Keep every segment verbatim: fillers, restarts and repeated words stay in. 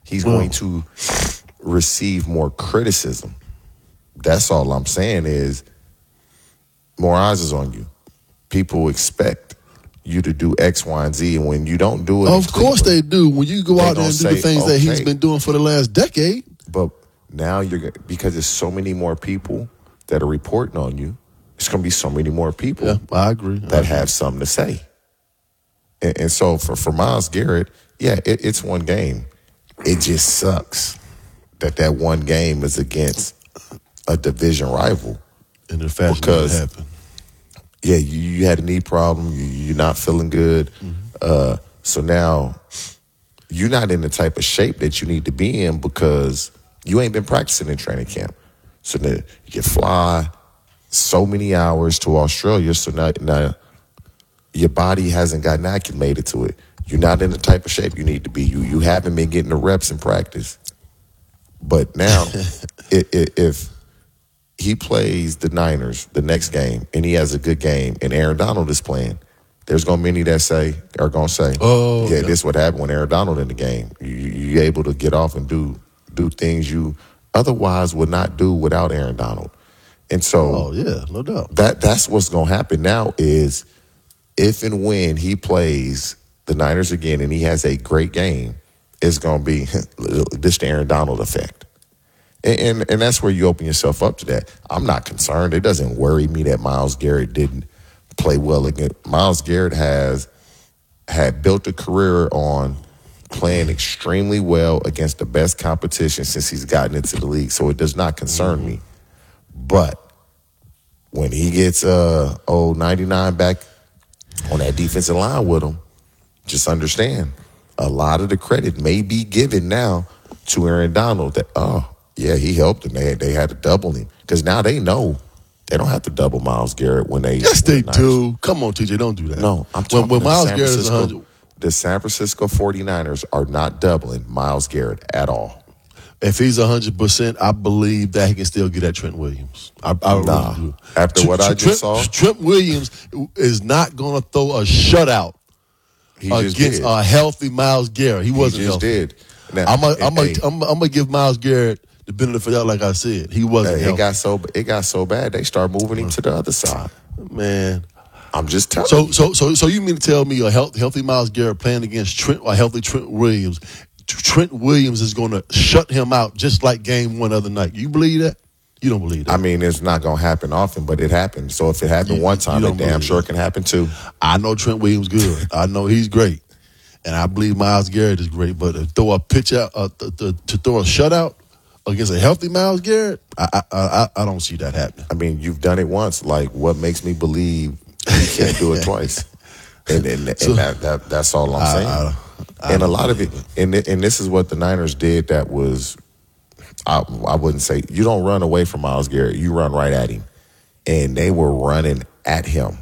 he's going to receive more criticism. That's all I'm saying is more eyes is on you. People expect you to do X, Y, and Z, and when you don't do it, of course they do. When you go out there and do say, the things okay, that he's been doing for the last decade. But now you're because there's so many more people that are reporting on you. There's going to be so many more people. Yeah, I agree. I that agree. have something to say. And, and so for for Myles Garrett, yeah, it, it's one game. It just sucks that that one game is against a division rival. In the fashion because, that happened. Yeah, you, you had a knee problem. You, you're not feeling good. Mm-hmm. Uh, so now you're not in the type of shape that you need to be in because you ain't been practicing in training camp. So then you fly so many hours to Australia. So now, now your body hasn't gotten acclimated to it. You're not in the type of shape you need to be. You you haven't been getting the reps in practice. But now, it, it, if he plays the Niners the next game and he has a good game and Aaron Donald is playing, there's going to be many that say, are going to say, oh, yeah, yeah, this is what happened when Aaron Donald in the game. You, you're able to get off and do do things you otherwise would not do without Aaron Donald. And so oh, yeah, no doubt. That that's what's going to happen now is if and when he plays the Niners again and he has a great game, it's going to be this the Aaron Donald effect. And, and and that's where you open yourself up to that. I'm not concerned. It doesn't worry me that Myles Garrett didn't play well again. Myles Garrett has had built a career on playing extremely well against the best competition since he's gotten into the league. So it does not concern mm-hmm. me. But when he gets uh old ninety-nine back on that defensive line with him, just understand a lot of the credit may be given now to Aaron Donald that, oh, yeah, he helped them. They, they had to double him. Because now they know they don't have to double Myles Garrett when they. Yes, they the do. Come on, T J, don't do that. No, I'm talking when, when Myles San Garrett is one hundred. The San Francisco forty-niners are not doubling Myles Garrett at all. If he's one hundred percent, I believe that he can still get at Trent Williams. I, I nah, really do. After Tr- what Tr- I just Trent, saw. Trent Williams is not going to throw a shutout he against a healthy Myles Garrett. He wasn't he just healthy. did. Now, I'm going hey, to give Myles Garrett the benefit of the doubt, like I said. He wasn't hey, healthy. It got so, it got so bad, they started moving him to the other side. Man. I'm just telling so, you. So, so, so you mean to tell me a healthy, healthy Myles Garrett playing against Trent, a healthy Trent Williams, Trent Williams is going to shut him out just like game one other night? You believe that? You don't believe that? I mean, it's not going to happen often, but it happened. So if it happened you, one time, it damn sure that. it can happen too. I know Trent Williams good. I know he's great. And I believe Myles Garrett is great. But to throw a pitch out, uh, to, to, to throw a shutout against a healthy Myles Garrett, I, I I I don't see that happening. I mean, you've done it once. Like, what makes me believe you can't do it twice? And and, and so, that, that that's all I'm I, saying. I, I and a lot of it, and and this is what the Niners did. That was, I I wouldn't say you don't run away from Myles Garrett. You run right at him, and they were running at him,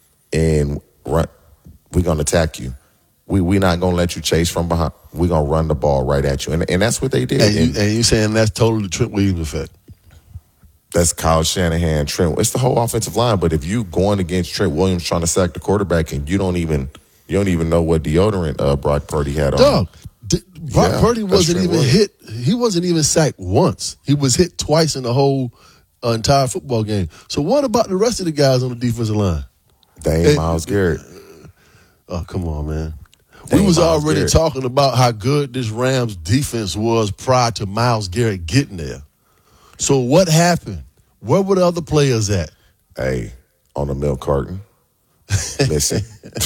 and run. We're gonna attack you. We we not gonna let you chase from behind. We're gonna run the ball right at you, and and that's what they did. And you, and, and you saying that's totally the Trent Williams effect? That's Kyle Shanahan, Trent. It's the whole offensive line. But if you going against Trent Williams trying to sack the quarterback, and you don't even you don't even know what deodorant uh, Brock Purdy had on. Dog, D- Brock yeah, Purdy wasn't even Williams. hit. He wasn't even sacked once. He was hit twice in the whole uh, entire football game. So what about the rest of the guys on the defensive line? They ain't Myles Garrett. Oh, come on, man. They we was Myles already Garrett. talking about how good this Rams defense was prior to Myles Garrett getting there. So what happened? Where were the other players at? Hey, on the milk carton. Listen.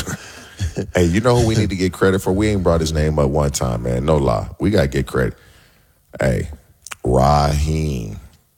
Hey, you know who we need to get credit for? We ain't brought his name up one time, man. No lie. We got to get credit. Hey, Raheem.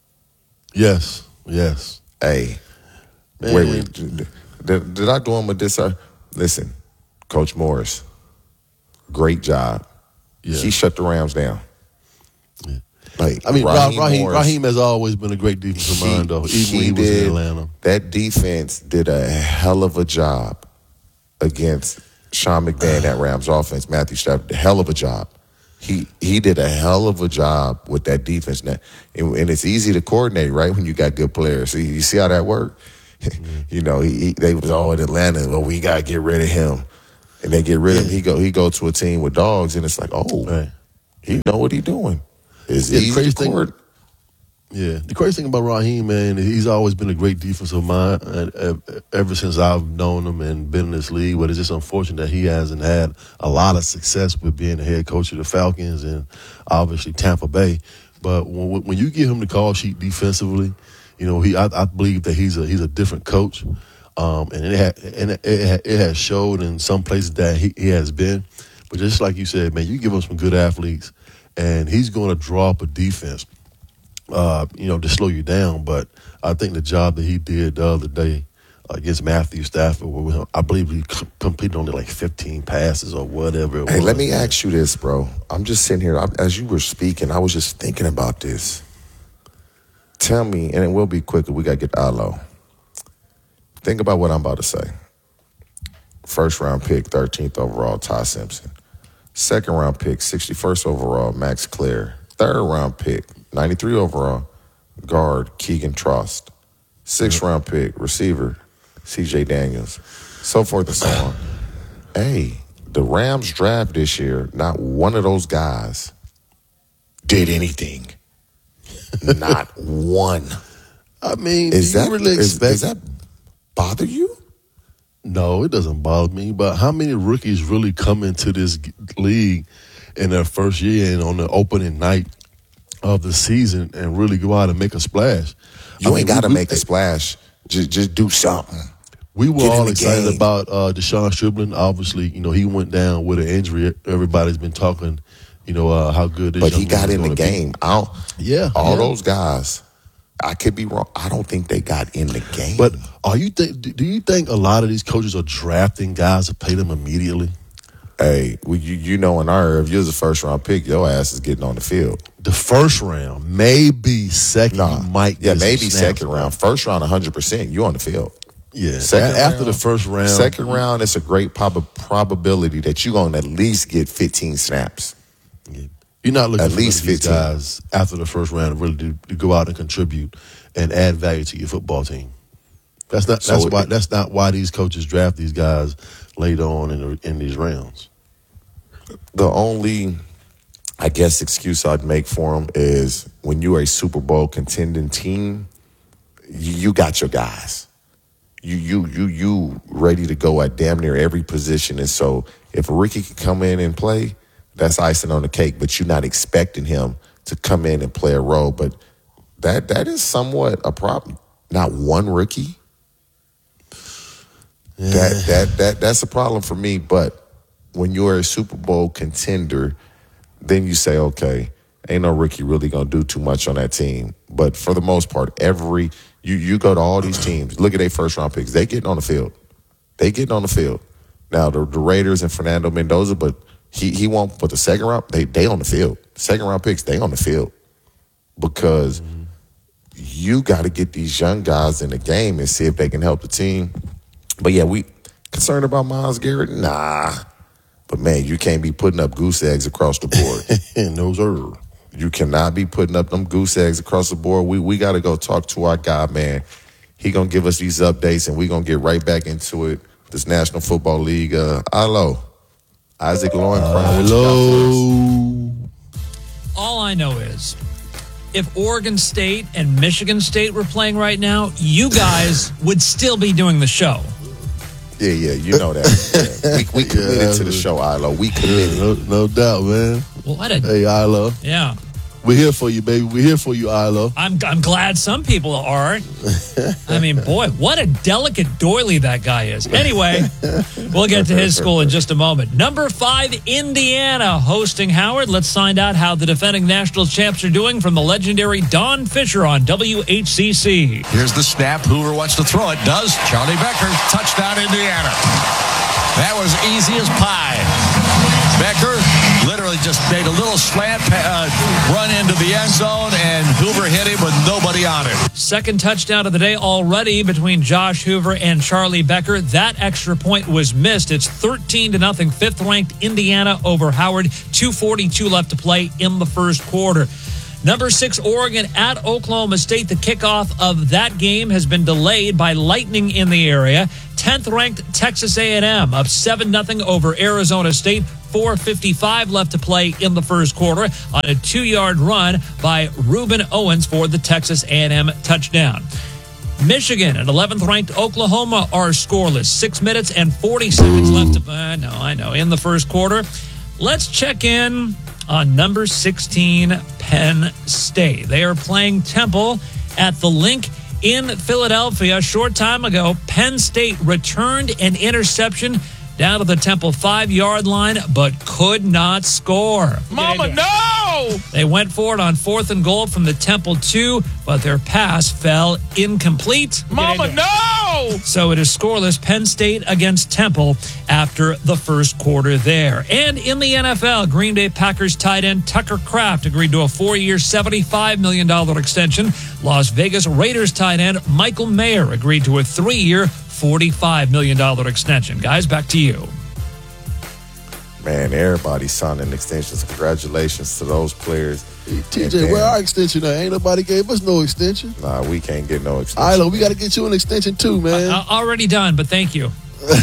Yes, yes. Hey. Man. Wait, wait. Did, did I do him with this? Uh, listen, Coach Morris, great job. Yeah. He shut the Rams down. Yeah. Like, I mean, Raheem, Raheem, Morris, Raheem has always been a great defensive he, mind, though, even he when he was did, in Atlanta. That defense did a hell of a job against Sean McVay and that Rams offense. Matthew Stafford did a hell of a job. He he did a hell of a job with that defense. Now, and, and it's easy to coordinate, right, when you got good players. So you see how that worked? Mm-hmm. You know, he, he, they was all in Atlanta. Well, we got to get rid of him. And they get rid yeah. of him. He go, he go to a team with dogs, and it's like, oh. Right. He know what he doing. It's Yeah, the easy crazy to thing- court. Yeah, the crazy thing about Raheem, man, he's always been a great defensive mind uh, ever since I've known him and been in this league. But it's just unfortunate that he hasn't had a lot of success with being the head coach of the Falcons and obviously Tampa Bay. But when, when you give him the call sheet defensively, you know, he I, I believe that he's a he's a different coach, um, and it ha- and it, it, it has showed in some places that he, he has been. But just like you said, man, you give him some good athletes, and he's going to draw up a defense. Uh, you know, to slow you down. But I think the job that he did the other day against Matthew Stafford, where I believe he c- completed only like fifteen passes or whatever it Hey, was. let me ask you this, bro. I'm just sitting here. I, as you were speaking, I was just thinking about this. Tell me, and it will be quicker. We got to get to Alo. Think about what I'm about to say. First round pick, thirteenth overall, Ty Simpson. Second round pick, sixty-first overall, Max Clear. Third round pick, ninety-three overall, guard Keegan Trost. Sixth Mm-hmm. round pick, receiver C J Daniels. So forth and so on. Hey, the Rams draft this year, not one of those guys did anything. Not one. I mean, Is do you that really is- expect? does that bother you? No, it doesn't bother me. But how many rookies really come into this g- league in their first year and on the opening night of the season and really go out and make a splash? You I ain't mean, got to we- make a splash. Just just do something. We were Get in all the excited game. about uh, Deshaun Striblin. Obviously, you know, he went down with an injury. Everybody's been talking, you know, uh, how good this But young he got man is in the gonna be. game. I don't, Yeah, all yeah. those guys, I could be wrong. I don't think they got in the game. But are you think? Do you think a lot of these coaches are drafting guys to pay them immediately? hey, well, you you know in our if you're the first round pick, your ass is getting on the field. The first round, maybe second, Nah, you might yeah, get some maybe snaps. second round. First round, one hundred percent. You on the field. Yeah, Second A- after round- the first round, Second round, it's a great prob- probability that you're gonna at least get fifteen snaps. you're not looking at for least these fifteen. guys after the first round to really do, to go out and contribute and add value to your football team. That's not. So That's it- why. That's not why these coaches draft these guys later on in the, in these rounds. The only, I guess, excuse I'd make for him is when you're a Super Bowl contending team, you, you got your guys. You you you you ready to go at damn near every position. And so if Ricky can come in and play, that's icing on the cake. But you're not expecting him to come in and play a role. But that that is somewhat a problem. Not one rookie. That that that that's a problem for me. But when you're a Super Bowl contender, then you say, okay, ain't no rookie really gonna do too much on that team. But for the most part, every you you go to all these teams, look at their first round picks. They getting on the field. They getting on the field. Now the, the Raiders and Fernando Mendoza, but he he won't. But the second round, they they on the field. Second round picks, they on the field because you got to get these young guys in the game and see if they can help the team. But yeah, we concerned about Myles Garrett? Nah. But man, you can't be putting up goose eggs across the board. no sir. You cannot be putting up them goose eggs across the board. We we got to go talk to our guy, man. He gonna give us these updates, and we gonna get right back into it. This National Football League. Uh, Alo, Isaac Lowenkron. what you got for us? Hello. All I know is if Oregon State and Michigan State were playing right now, you guys would still be doing the show. Yeah, yeah, you know that. Yeah. We, we committed Yeah, to the show, Ilo. We committed. No, no doubt, man. What a Hey, Ilo. yeah. We're here for you, baby. We're here for you, Ilo. I'm I'm glad some people aren't. I mean, boy, what a delicate doily that guy is. Anyway, we'll get to his school in just a moment. Number five, Indiana hosting Howard. Let's find out how the defending national champs are doing from the legendary Don Fisher on W H C C. Here's the snap. Hoover wants to throw it. Does. Charlie Becker. Touchdown, Indiana. That was easy as pie. Becker literally just made a little slant uh, run into the end zone, and Hoover hit him with nobody on it. Second touchdown of the day already between Josh Hoover and Charlie Becker. That extra point was missed. It's thirteen to nothing. Fifth-ranked Indiana over Howard. two forty-two left to play in the first quarter. Number six, Oregon at Oklahoma State. The kickoff of that game has been delayed by lightning in the area. tenth-ranked Texas A and M up seven nothing over Arizona State. four fifty-five left to play in the first quarter on a two-yard run by Reuben Owens for the Texas A and M touchdown. Michigan and eleventh-ranked Oklahoma are scoreless. Six minutes and forty seconds left to I know, I know, in the first quarter. Let's check in on number sixteen, Penn State. They are playing Temple at the Link in Philadelphia. A short time ago, Penn State returned an interception down to the Temple five-yard line, but could not score. Mama, no! They went for it on fourth and goal from the Temple two, but their pass fell incomplete. Mama, no! So it is scoreless, Penn State against Temple after the first quarter there. And in the N F L, Green Bay Packers tight end Tucker Kraft agreed to a four-year, seventy-five million dollars extension. Las Vegas Raiders tight end Michael Mayer agreed to a three-year, forty-five million dollars extension. Guys, back to you. Man, everybody's signing extensions. Congratulations to those players. T J, where our extension at? Ain't nobody gave us no extension. Nah, we can't get no extension. All right, look, we got to get you an extension too, man. Uh, already done, but thank you.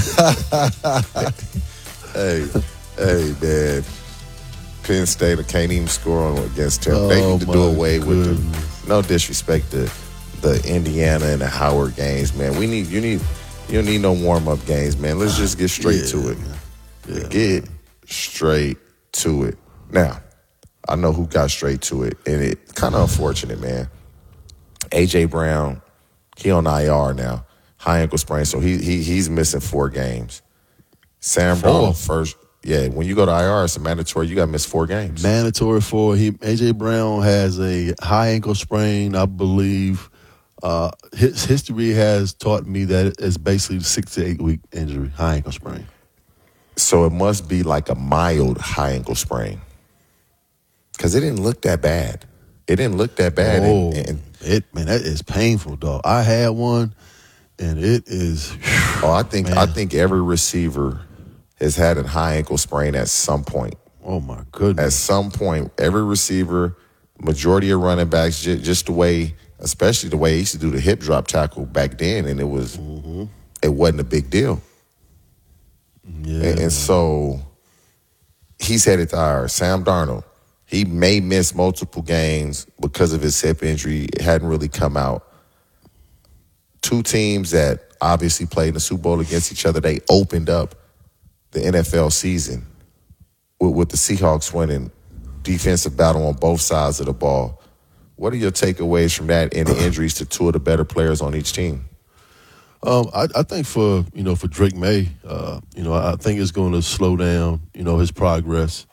hey, hey, man. Penn State can't even score on against Temple. Oh, they need to do my away with goodness. the, no disrespect to the Indiana and the Howard games, man. We need you need you don't need no warm up games, man. Let's just get straight Yeah. to it. Yeah. Get straight to it. Now, I know who got straight to it, and it kind of unfortunate, man. A J Brown, he on I R now, high ankle sprain, so he he he's missing four games. Sam Four? Darnold first, yeah. When you go to I R, it's a mandatory. You got to miss four games. Mandatory for him. A J Brown has a high ankle sprain, I believe. Uh, his history has taught me that it's basically a six to eight week injury, high ankle sprain. So it must be like a mild high ankle sprain, because it didn't look that bad. It didn't look that bad. Oh, and, and, it man, that is painful, dog. I had one, and it is. oh, I think man. I think every receiver has had a high ankle sprain at some point. Oh my At goodness. some point, every receiver, majority of running backs, just, just the way, especially the way he used to do the hip drop tackle back then, and it was, Mm-hmm. it wasn't a big deal. Yeah. And, and so he's headed to I R. Sam Darnold, he may miss multiple games because of his hip injury. It hadn't really come out. Two teams that obviously played in the Super Bowl against each other, they opened up the N F L season with, with the Seahawks winning. Defensive battle on both sides of the ball. What are your takeaways from that and the injuries to two of the better players on each team? Um, I, I think for you know for Drake May, uh, you know I think it's going to slow down you know his progress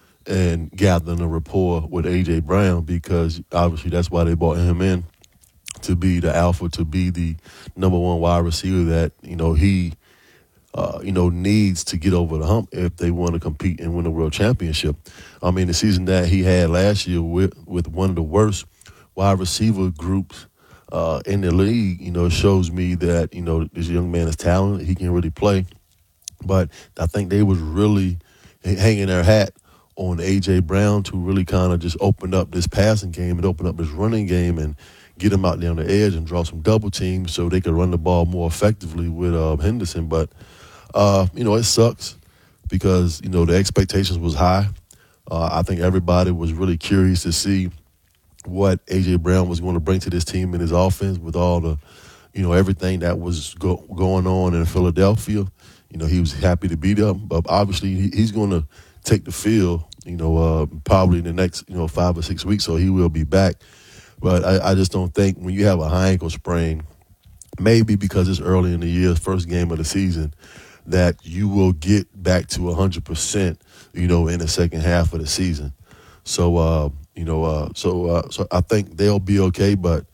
and gathering a rapport with A J Brown, because obviously that's why they brought him in, to be the alpha, to be the number one wide receiver that you know he uh, you know needs to get over the hump if they want to compete and win a world championship. I mean, the season that he had last year with with one of the worst wide receiver groups Uh, in the league, you know, it shows me that, you know, this young man is talented. He can really play. But I think they was really hanging their hat on A J Brown to really kind of just open up this passing game and open up this running game and get him out there on the edge and draw some double teams so they could run the ball more effectively with uh, Henderson. But, uh, you know, it sucks because, you know, the expectations was high. Uh, I think everybody was really curious to see what A J Brown was going to bring to this team in his offense with all the, you know, everything that was go, going on in Philadelphia. You know, he was happy to be there, but obviously he, he's going to take the field, you know, uh, probably in the next, you know, five or six weeks, so he will be back. But I, I just don't think when you have a high ankle sprain, maybe because it's early in the year, first game of the season, that you will get back to one hundred percent, you know, in the second half of the season. So, uh, you know, uh, so uh, so I think they'll be okay. But,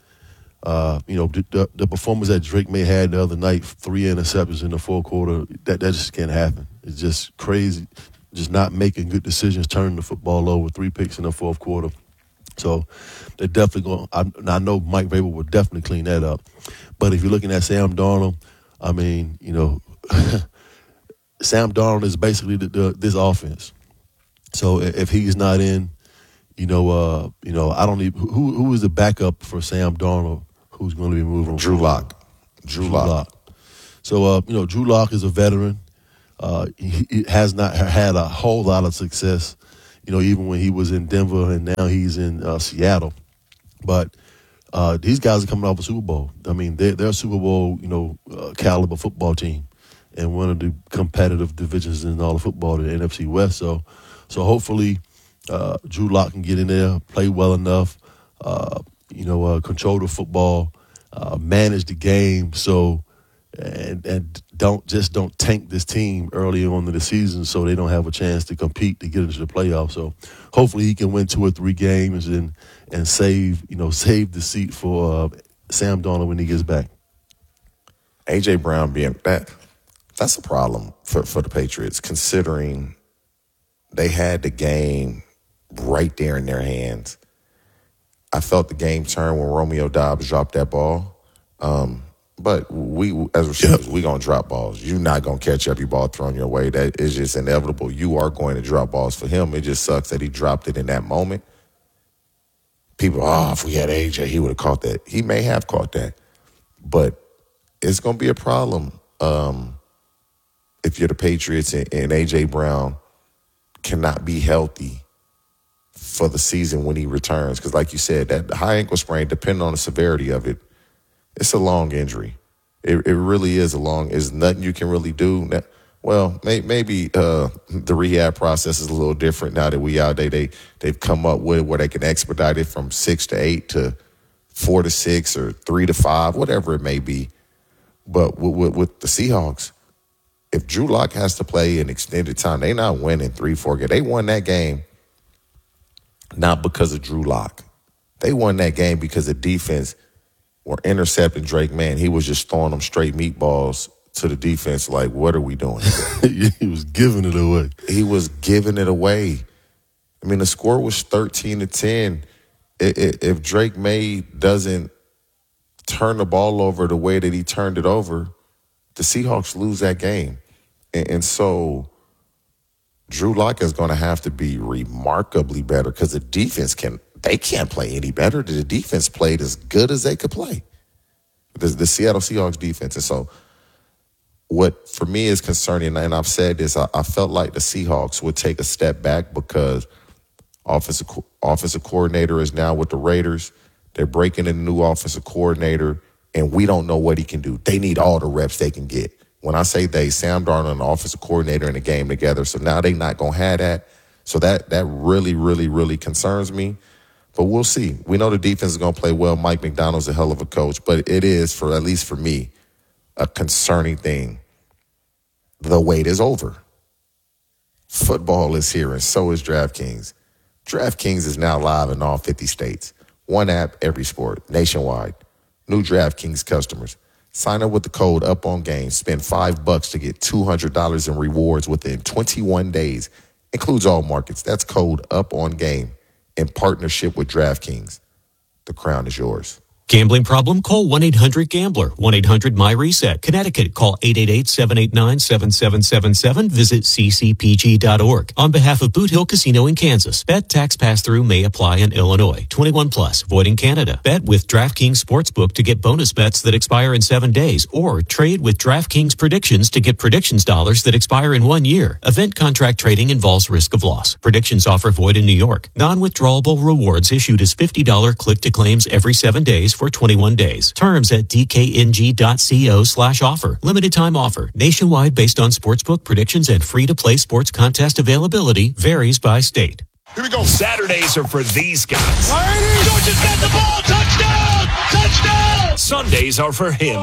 uh, you know, the, the performance that Drake May had the other night, three interceptions in the fourth quarter, that, that just can't happen. It's just crazy, just not making good decisions, turning the football over, three picks in the fourth quarter. So they're definitely going to – I know Mike Vrabel will definitely clean that up. But if you're looking at Sam Darnold, I mean, you know, Sam Darnold is basically the, the, this offense. So if he's not in – You know, uh, you know, I don't even who who is the backup for Sam Darnold who's going to be moving? Drew Lock. Drew, Drew Lock. So, uh, you know, Drew Lock is a veteran. Uh, he, he has not had a whole lot of success, you know, even when he was in Denver and now he's in uh, Seattle. But uh, these guys are coming off a Super Bowl. I mean, they're, they're a Super Bowl, you know, uh, caliber football team and one of the competitive divisions in all of football, the N F C West. So, so hopefully uh, Drew Lock can get in there, play well enough, uh, you know, uh, control the football, uh, manage the game. So, and and don't just don't tank this team early on in the season so they don't have a chance to compete to get into the playoffs. So hopefully he can win two or three games and and save you know save the seat for uh, Sam Darnold when he gets back. A J Brown being that that's a problem for for the Patriots, considering they had the game right there in their hands. I felt the game turn when Romeo Doubs dropped that ball. Um, But we, as receivers, yep. we gonna drop balls. You're not gonna catch every ball thrown your way. That is just inevitable. You are going to drop balls. For him, it just sucks that he dropped it in that moment. People, oh, if we had A J, he would have caught that. He may have caught that, but it's gonna be a problem um, if you're the Patriots and, and A J Brown cannot be healthy for the season when he returns. Because, like you said, that high ankle sprain, depending on the severity of it, it's a long injury. It, it really is a long. There's nothing you can really do. Now, well, may, maybe uh, the rehab process is a little different now that we out there. They they've come up with where they can expedite it from six to eight to four to six or three to five, whatever it may be. But with, with, with the Seahawks, if Drew Lock has to play an extended time, they're not winning three, four games. They won that game not because of Drew Lock. They won that game because the defense were intercepting Drake May. He was just throwing them straight meatballs to the defense like, what are we doing? He was giving it away. He was giving it away. I mean, the score was thirteen to ten. If Drake May doesn't turn the ball over the way that he turned it over, the Seahawks lose that game. And so Drew Lock is going to have to be remarkably better because the defense can They can't play any better. The defense played as good as they could play. The, the Seattle Seahawks defense. And so what for me is concerning, and I've said this, I, I felt like the Seahawks would take a step back because offensive, offensive coordinator is now with the Raiders. They're breaking in a new offensive coordinator, and we don't know what he can do. They need all the reps they can get. When I say they, Sam Darnold and the offensive coordinator in the game together. So now they're not going to have that. So that that really, really, really concerns me. But we'll see. We know the defense is going to play well. Mike McDonald's a hell of a coach. But it is, for at least for me, a concerning thing. The wait is over. Football is here, and so is DraftKings. DraftKings is now live in all fifty states. One app, every sport, nationwide. New DraftKings customers. Sign up with the code UPONGAME. Spend five bucks to get two hundred dollars in rewards within twenty-one days. Includes all markets. That's code UPONGAME. In partnership with DraftKings. The crown is yours. Gambling problem? Call one eight hundred gambler. one eight hundred my reset. Connecticut. Call eight eight eight, seven eight nine, seven seven seven seven. Visit c c p g dot org. On behalf of Boot Hill Casino in Kansas, bet tax pass-through may apply in Illinois. twenty-one plus. Void in Canada. Bet with DraftKings Sportsbook to get bonus bets that expire in seven days. Or trade with DraftKings Predictions to get predictions dollars that expire in one year. Event contract trading involves risk of loss. Predictions offer void in New York. Non-withdrawable rewards issued as fifty dollars click-to-claims every seven days for twenty-one days. Terms at d k n g dot co slash offer. Limited time offer. Nationwide based on sportsbook predictions and free-to-play sports contest availability varies by state. Here we go. Saturdays are for these guys. George has got the ball. Touchdown! Touchdown! Sundays are for him.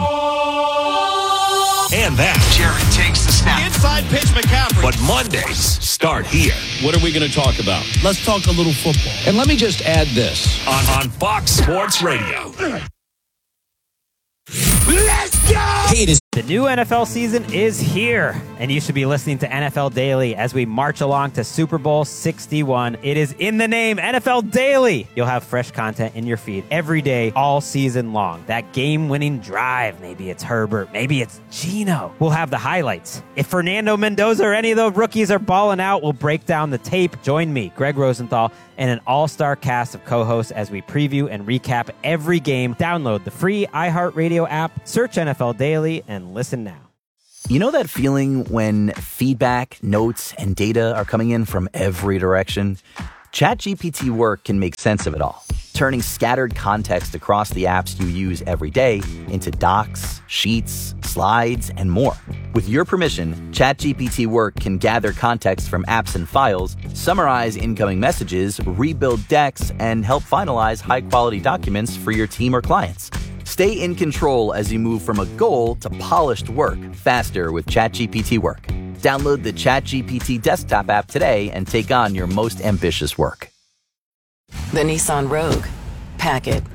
And that. Jared takes the snap. Inside pitch, McCaffrey. But Mondays start here. What are we going to talk about? Let's talk a little football. And let me just add this. On, on Fox Sports Radio. Let's go! Hey, it is- the new N F L season is here, and you should be listening to N F L Daily as we march along to Super Bowl sixty-one. It is in the name, N F L Daily. You'll have fresh content in your feed every day, all season long. That game-winning drive, maybe it's Herbert, maybe it's Geno. We'll have the highlights. If Fernando Mendoza or any of the rookies are balling out, we'll break down the tape. Join me, Greg Rosenthal, and an all-star cast of co-hosts as we preview and recap every game. Download the free iHeartRadio app, search N F L Daily, and listen now. You know that feeling when feedback, notes, and data are coming in from every direction? ChatGPT Work can make sense of it all, turning scattered context across the apps you use every day into docs, sheets, slides, and more. With your permission, ChatGPT Work can gather context from apps and files, summarize incoming messages, rebuild decks, and help finalize high-quality documents for your team or clients. Stay in control as you move from a goal to polished work faster with ChatGPT Work. Download the ChatGPT desktop app today and take on your most ambitious work. The Nissan Rogue. Pack it.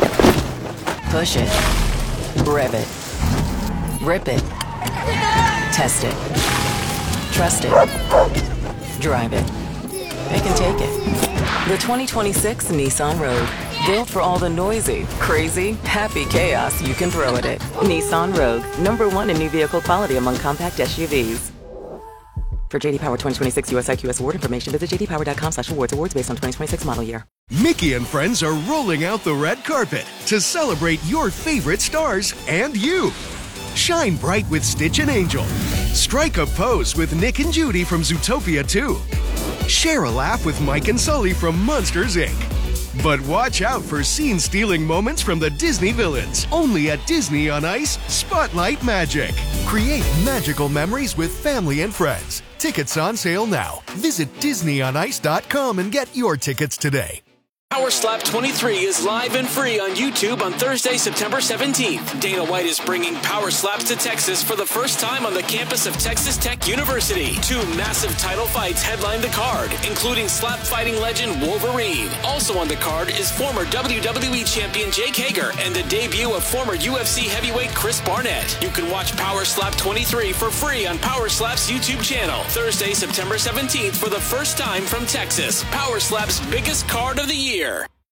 Push it. Rev it. Rip it. Test it. Trust it. Drive it. They can take it. The twenty twenty-six Nissan Rogue. Built for all the noisy, crazy, happy chaos you can throw at it. Nissan Rogue. Number one in new vehicle quality among compact S U Vs. For J D Power twenty twenty-six U S I Q S award information, visit j d power dot com slash awards. Awards based on twenty twenty-six model year. Mickey and friends are rolling out the red carpet to celebrate your favorite stars and you. Shine bright with Stitch and Angel. Strike a pose with Nick and Judy from Zootopia two. Share a laugh with Mike and Sully from Monsters, Incorporated. But watch out for scene-stealing moments from the Disney villains. Only at Disney on Ice, Spotlight Magic. Create magical memories with family and friends. Tickets on sale now. Visit disney on ice dot com and get your tickets today. Power Slap twenty-three is live and free on YouTube on Thursday, September seventeenth. Dana White is bringing Power Slaps to Texas for the first time on the campus of Texas Tech University. Two massive title fights headline the card, including slap fighting legend Wolverine. Also on the card is former W W E champion Jake Hager and the debut of former U F C heavyweight Chris Barnett. You can watch Power Slap twenty-three for free on Power Slap's YouTube channel. Thursday, September seventeenth for the first time from Texas. Power Slap's biggest card of the year.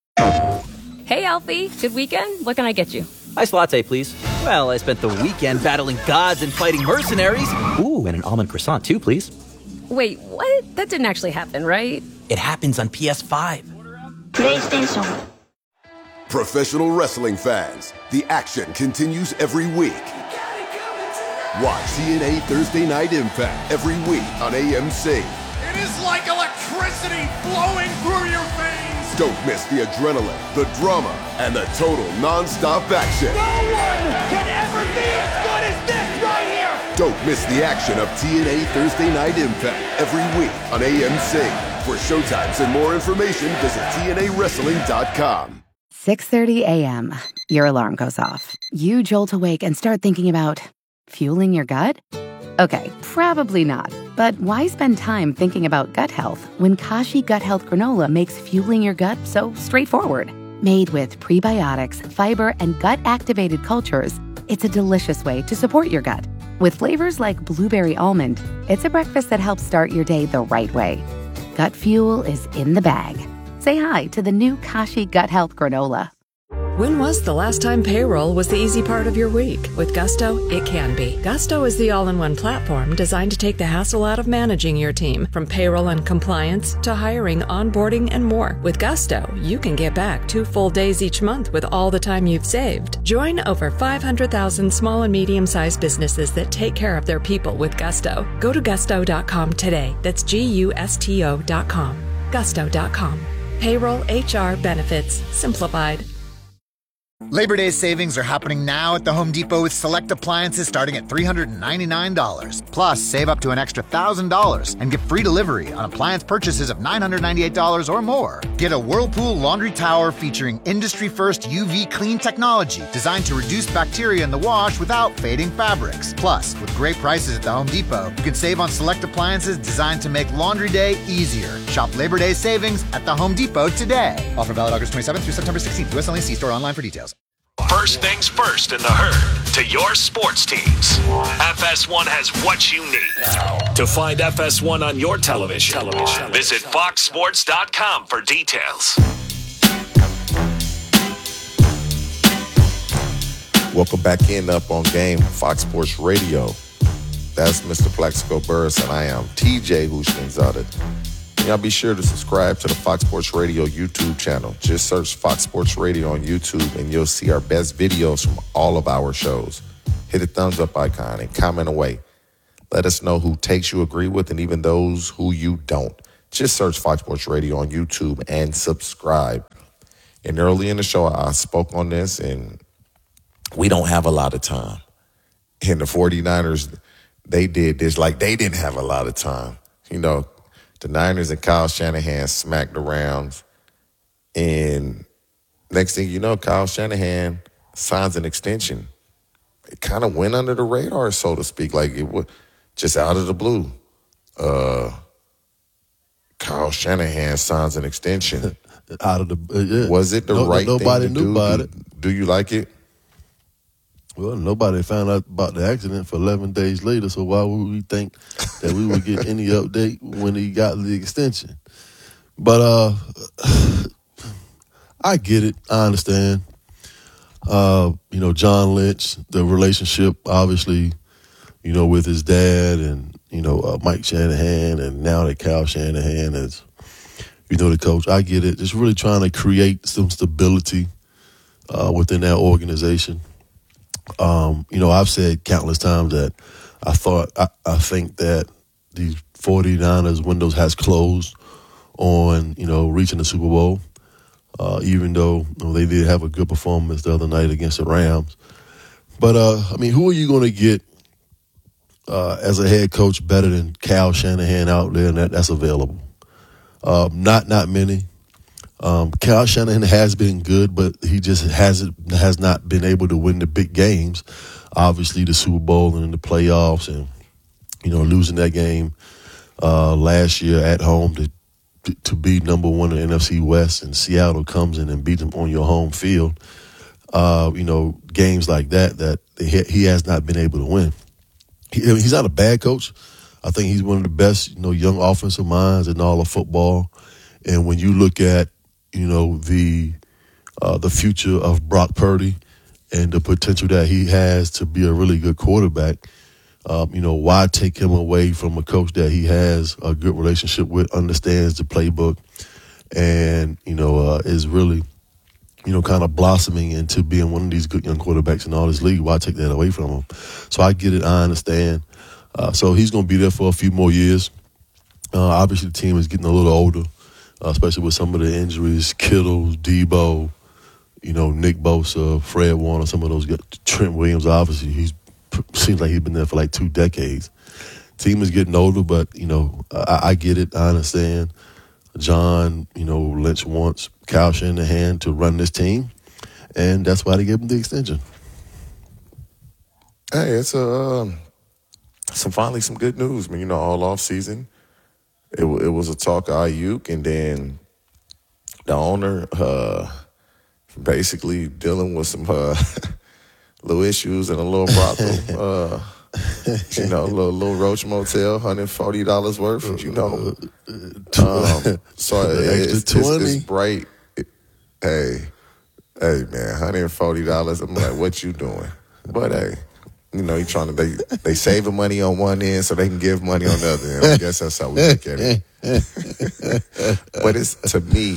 Hey, Alfie. Good weekend? What can I get you? Iced latte, please. Well, I spent the weekend battling gods and fighting mercenaries. Ooh, and an almond croissant, too, please. Wait, what? That didn't actually happen, right? It happens on P S five. PlayStation. Professional wrestling fans, the action continues every week. Watch T N A Thursday Night Impact every week on A M C. It is like electricity flowing through your veins. Don't miss the adrenaline, the drama, and the total non-stop action. No one can ever be as good as this right here. Don't miss the action of T N A Thursday Night Impact every week on A M C. For showtimes and more information, visit T N A wrestling dot com. six thirty a.m. Your alarm goes off. You jolt awake and start thinking about fueling your gut? Okay, probably not. But why spend time thinking about gut health when Kashi Gut Health Granola makes fueling your gut so straightforward? Made with prebiotics, fiber, and gut-activated cultures, it's a delicious way to support your gut. With flavors like blueberry almond, it's a breakfast that helps start your day the right way. Gut fuel is in the bag. Say hi to the new Kashi Gut Health Granola. When was the last time payroll was the easy part of your week? With Gusto, it can be. Gusto is the all-in-one platform designed to take the hassle out of managing your team, from payroll and compliance to hiring, onboarding, and more. With Gusto, you can get back two full days each month with all the time you've saved. Join over five hundred thousand small and medium-sized businesses that take care of their people with Gusto. Go to gusto dot com today. That's G U S T O dot com. gusto dot com. Payroll, H R, benefits, simplified. Labor Day savings are happening now at the Home Depot with select appliances starting at three hundred ninety-nine dollars. Plus, save up to an extra one thousand dollars and get free delivery on appliance purchases of nine hundred ninety-eight dollars or more. Get a Whirlpool laundry tower featuring industry-first U V clean technology designed to reduce bacteria in the wash without fading fabrics. Plus, with great prices at the Home Depot, you can save on select appliances designed to make laundry day easier. Shop Labor Day savings at the Home Depot today. Offer valid August twenty-seventh through September sixteenth. U S only. See store online for details. First things first in the herd to your sports teams. F S one has what you need. To find F S one on your television, television. Visit fox sports dot com for details. Welcome back in Up on Game, Fox Sports Radio. That's Mister Plaxico Burris, and I am T J Houshmandzadeh. Y'all be sure to subscribe to the Fox Sports Radio YouTube channel. Just search Fox Sports Radio on YouTube and you'll see our best videos from all of our shows. Hit the thumbs up icon and comment away. Let us know who takes you agree with and even those who you don't. Just search Fox Sports Radio on YouTube and subscribe. And early in the show, I spoke on this, and we don't have a lot of time. And the 49ers, they did this like they didn't have a lot of time. You know, the Niners and Kyle Shanahan smacked around, and next thing you know, Kyle Shanahan signs an extension. It kind of went under the radar, so to speak, like it was just out of the blue. Uh, Kyle Shanahan signs an extension. Out of the uh, yeah. Was it the no, right nobody thing to knew do? about do, it. Do you like it? Well, nobody found out about the accident for eleven days later, so why would we think that we would get any update when he got the extension? But uh, I get it. I understand. Uh, you know, John Lynch, the relationship, obviously, you know, with his dad and, you know, uh, Mike Shanahan, and now that Kyle Shanahan is, you know, the coach. I get it. Just really trying to create some stability uh, within that organization. Um, you know, I've said countless times that I thought, I, I think that the 49ers windows has closed on, you know, reaching the Super Bowl, uh, even though you know, they did have a good performance the other night against the Rams. But, uh, I mean, who are you going to get uh, as a head coach better than Kyle Shanahan out there, and that, that's available? Uh, not not many. Um, Kyle Shanahan has been good, but he just hasn't has not been able to win the big games. Obviously, the Super Bowl and the playoffs, and you know, losing that game uh, last year at home to to be number one in the N F C West, and Seattle comes in and beats them on your home field. Uh, you know, games like that that he, he has not been able to win. He, I mean, he's not a bad coach. I think he's one of the best, you know, young offensive minds in all of football. And when you look at, you know, the uh, the future of Brock Purdy and the potential that he has to be a really good quarterback, um, you know, why take him away from a coach that he has a good relationship with, understands the playbook, and, you know, uh, is really, you know, kind of blossoming into being one of these good young quarterbacks in all this league? Why take that away from him? So I get it. I understand. Uh, so he's going to be there for a few more years. Uh, obviously, the team is getting a little older, uh, especially with some of the injuries. Kittle, Debo, you know, Nick Bosa, Fred Warner, some of those guys. Trent Williams, obviously, he's seems like he's been there for like two decades. Team is getting older, but, you know, I, I get it. I understand. John, you know, Lynch wants Kyle Shanahan to run this team, and that's why they gave him the extension. Hey, it's a... Um... Some finally some good news. I mean, you know, all off season, it it was a talk of Ayuk, and then the owner uh, basically dealing with some uh, little issues and a little brothel, uh, you know, a little, little Roach Motel, one hundred forty dollars worth, you know. Um, so it, it's, it's, it's bright. It, hey, hey, man, one hundred forty dollars. I'm like, what you doing? But hey. You know, he trying to they they saving money on one end so they can give money on the other end. I guess that's how we look at it. But it's, to me,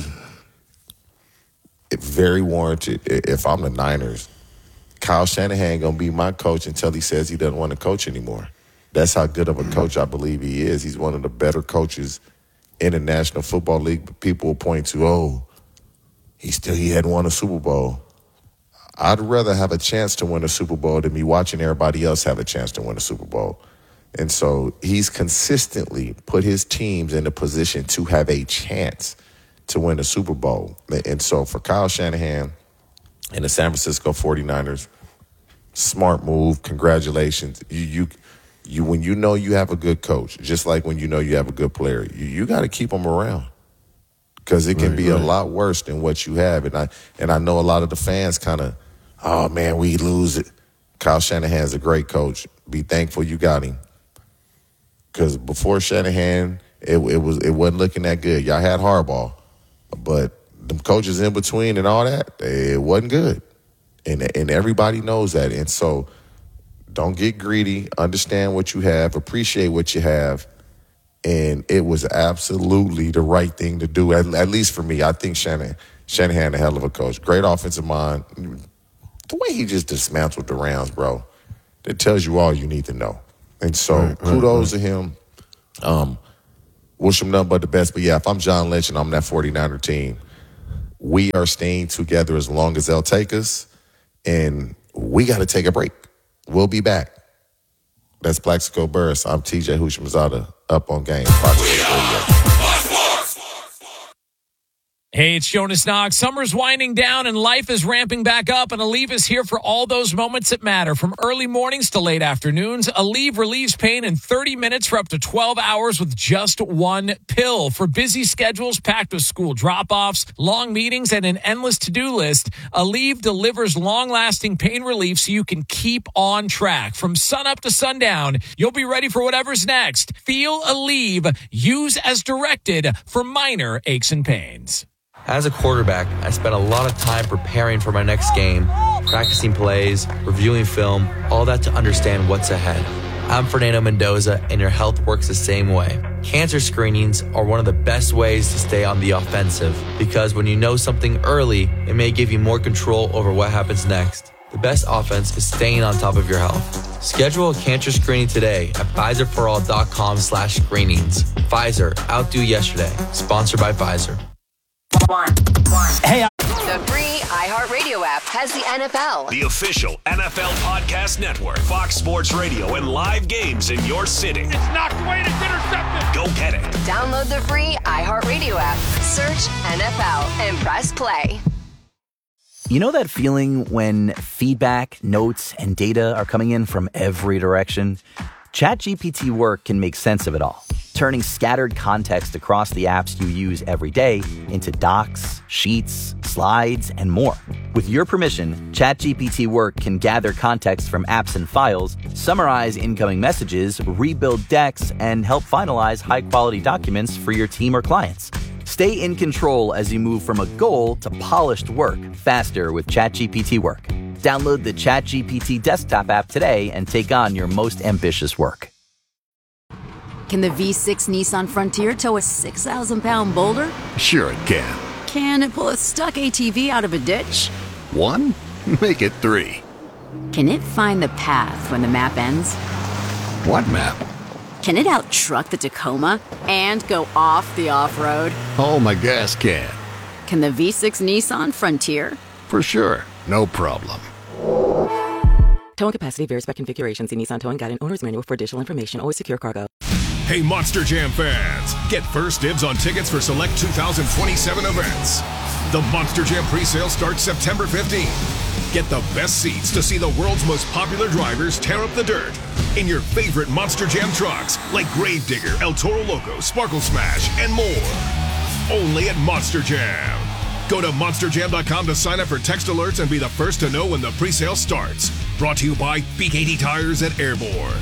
it's very warranted. If I'm the Niners, Kyle Shanahan gonna be my coach until he says he doesn't want to coach anymore. That's how good of a coach I believe he is. He's one of the better coaches in the National Football League. But people will point to, oh, he still he hadn't won a Super Bowl. I'd rather have a chance to win a Super Bowl than me watching everybody else have a chance to win a Super Bowl. And so he's consistently put his teams in a position to have a chance to win a Super Bowl. And so for Kyle Shanahan and the San Francisco 49ers, smart move. Congratulations. You, you, you. When you know you have a good coach, just like when you know you have a good player, you, you got to keep them around. Because it can right, be right. a lot worse than what you have. And I and I know a lot of the fans kind of, oh, man, we lose it. Kyle Shanahan's a great coach. Be thankful you got him. Because before Shanahan, it, it, was, it wasn't looking that good. Y'all had Harbaugh. But them coaches in between and all that, it wasn't good. And, and everybody knows that. And so don't get greedy. Understand what you have. Appreciate what you have. And it was absolutely the right thing to do, at, at least for me. I think Shanahan, Shanahan a hell of a coach. Great offensive mind. The way he just dismantled the Rams, bro, that tells you all you need to know. And so right, kudos right, to him. Um, wish him nothing but the best. But, yeah, if I'm John Lynch and I'm that 49er team, we are staying together as long as they'll take us, and we got to take a break. We'll be back. That's Plaxico Burress. I'm T J Houshmandzadeh, up on Game. Fox Sports Radio. Hey, it's Jonas Knox. Summer's winding down and life is ramping back up, and Aleve is here for all those moments that matter. From early mornings to late afternoons, Aleve relieves pain in thirty minutes for up to twelve hours with just one pill. For busy schedules packed with school drop-offs, long meetings, and an endless to-do list, Aleve delivers long-lasting pain relief so you can keep on track. From sunup to sundown, you'll be ready for whatever's next. Feel Aleve. Use as directed for minor aches and pains. As a quarterback, I spent a lot of time preparing for my next game, practicing plays, reviewing film, all that to understand what's ahead. I'm Fernando Mendoza, and your health works the same way. Cancer screenings are one of the best ways to stay on the offensive, because when you know something early, it may give you more control over what happens next. The best offense is staying on top of your health. Schedule a cancer screening today at Pfizerforall.com slash screenings. Pfizer, outdo yesterday. Sponsored by Pfizer. One, one. Hey, the free iHeartRadio app has the N F L, the official N F L podcast network, Fox Sports Radio, and live games in your city. It's knocked away and it's intercepted. Go get it. Download the free iHeartRadio app, search N F L, and press play. You know that feeling when feedback, notes, and data are coming in from every direction? ChatGPT Work can make sense of it all, turning scattered context across the apps you use every day into docs, sheets, slides, and more. With your permission, ChatGPT Work can gather context from apps and files, summarize incoming messages, rebuild decks, and help finalize high-quality documents for your team or clients. Stay in control as you move from a goal to polished work faster with ChatGPT Work. Download the ChatGPT desktop app today and take on your most ambitious work. Can the V six Nissan Frontier tow a six thousand pound boulder? Sure it can. Can it pull a stuck A T V out of a ditch? One? Make it three. Can it find the path when the map ends? What map? Can it out-truck the Tacoma and go off the off-road? Oh, my gas can. Can the V six Nissan Frontier? For sure. No problem. Towing capacity varies by configuration. See Nissan Towing Guide and Owner's Manual for additional information. Always secure cargo. Hey, Monster Jam fans. Get first dibs on tickets for select two thousand twenty-seven events. The Monster Jam presale starts September fifteenth. Get the best seats to see the world's most popular drivers tear up the dirt in your favorite Monster Jam trucks like Gravedigger, El Toro Loco, Sparkle Smash, and more. Only at Monster Jam. Go to monster jam dot com to sign up for text alerts and be the first to know when the presale starts. Brought to you by B K T Tires at Airborne.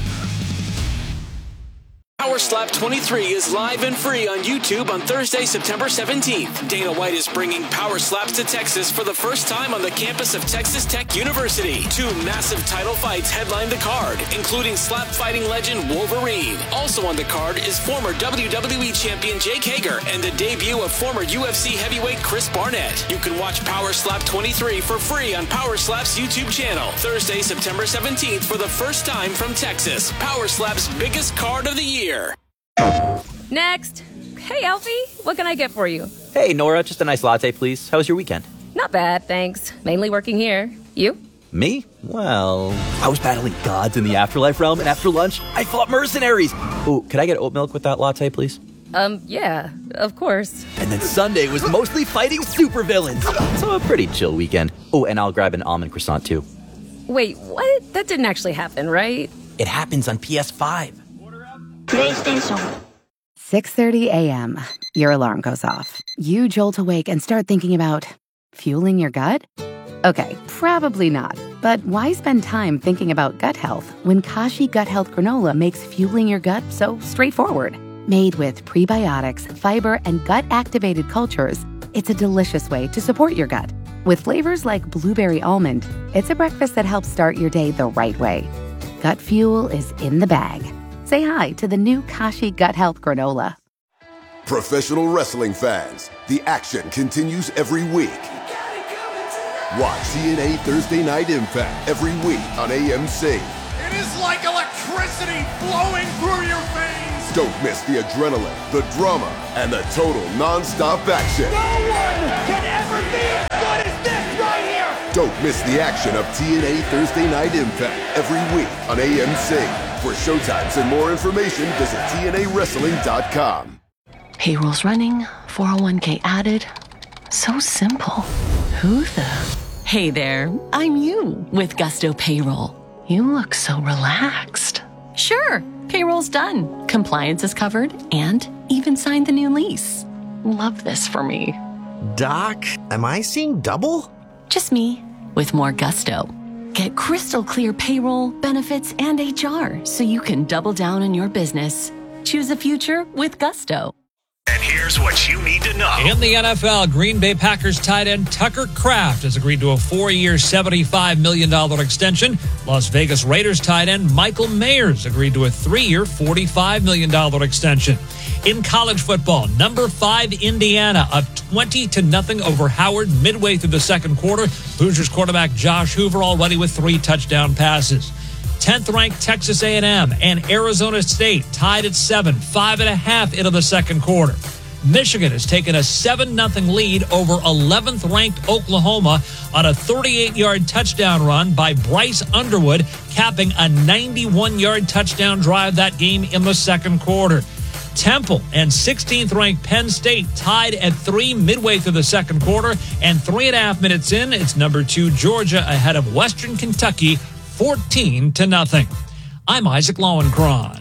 Power Slap twenty-three is live and free on YouTube on Thursday, September seventeenth. Dana White is bringing Power Slaps to Texas for the first time on the campus of Texas Tech University. Two massive title fights headline the card, including slap fighting legend Wolverine. Also on the card is former W W E champion Jake Hager and the debut of former U F C heavyweight Chris Barnett. You can watch Power Slap twenty-three for free on Power Slap's YouTube channel. Thursday, September seventeenth for the first time from Texas. Power Slap's biggest card of the year. Next. Hey, Alfie, what can I get for you? Hey, Nora, just a nice latte, please. How was your weekend? Not bad, thanks. Mainly working here. You? Me? Well, I was battling gods in the afterlife realm, and after lunch, I fought mercenaries. Ooh, could I get oat milk with that latte, please? Um, yeah, of course. And then Sunday was mostly fighting supervillains. So a pretty chill weekend. Oh, and I'll grab an almond croissant, too. Wait, what? That didn't actually happen, right? It happens on P S five. PlayStation. six thirty a.m. Your alarm goes off. You jolt awake and start thinking about fueling your gut? Okay, probably not. But why spend time thinking about gut health when Kashi Gut Health Granola makes fueling your gut so straightforward? Made with prebiotics, fiber, and gut-activated cultures, it's a delicious way to support your gut. With flavors like blueberry almond, it's a breakfast that helps start your day the right way. Gut fuel is in the bag. Say hi to the new Kashi Gut Health Granola. Professional wrestling fans, the action continues every week. Watch T N A Thursday Night Impact every week on A M C. It is like electricity. electricity flowing through your veins. Don't miss the adrenaline, the drama, and the total non-stop action. No one can ever be as good as this right here. Don't miss the action of T N A Thursday Night Impact every week on A M C. For showtimes and more information, visit T N A wrestling dot com. Payroll's running, four oh one k added. So simple. Who the? Hey there, I'm you with Gusto Payroll. You look so relaxed. Sure, payroll's done. Compliance is covered and even signed the new lease. Love this for me. Doc, am I seeing double? Just me with more Gusto. Get crystal clear payroll, benefits, and H R so you can double down on your business. Choose a future with Gusto. And here's what you need to know. In the N F L, Green Bay Packers tight end Tucker Kraft has agreed to a four-year, seventy-five million dollars extension. Las Vegas Raiders tight end Michael Mayers agreed to a three-year, forty-five million dollars extension. In college football, number five Indiana up twenty to nothing over Howard midway through the second quarter. Hoosiers quarterback Josh Hoover already with three touchdown passes. tenth-ranked Texas A and M and Arizona State tied at seven, five and a half into the second quarter. Michigan has taken a seven nothing lead over eleventh-ranked Oklahoma on a thirty-eight-yard touchdown run by Bryce Underwood, capping a ninety-one-yard touchdown drive that game in the second quarter. Temple and sixteenth-ranked Penn State tied at three midway through the second quarter, and three and a half minutes in, it's number two Georgia ahead of Western Kentucky, fourteen to nothing. I'm Isaac Lowenkron.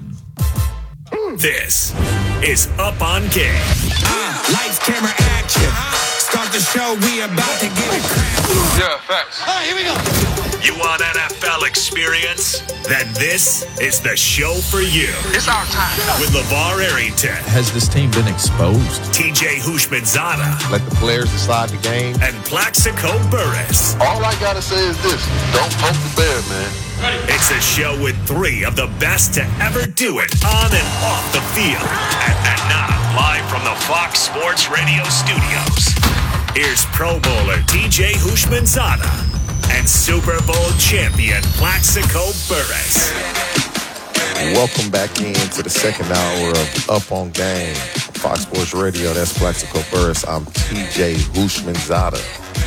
This is Up on Game. Uh, lights, camera, action. Start the show, we about to get it cracking. Yeah, facts. All right, here we go. You want N F L experience? Then this is the show for you. It's our time. With LeVar Arrington. Has this team been exposed? T J Houshmandzadeh. Let the players decide the game. And Plaxico Burress. All I gotta say is this: don't poke the bear, man. It's a show with three of the best to ever do it on and off the field. And, and now, live from the Fox Sports Radio studios, here's Pro Bowler T J Houshmandzadeh and Super Bowl champion Plaxico Burress. Welcome back into the second hour of Up on Game, Fox Sports Radio. That's Plaxico Burress. I'm T J Houshmandzadeh.